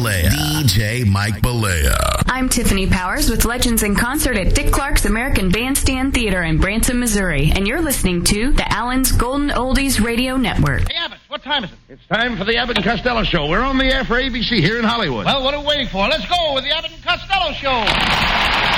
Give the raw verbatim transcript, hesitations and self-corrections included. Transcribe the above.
Balea. D J Mike Balea. I'm Tiffany Powers with Legends in Concert at Dick Clark's American Bandstand Theater in Branson, Missouri. And you're listening to the Allen's Golden Oldies Radio Network. Hey, Abbott, what time is it? It's time for the Abbott and Costello Show. We're on the air for A B C here in Hollywood. Well, what are we waiting for? Let's go with the Abbott and Costello Show.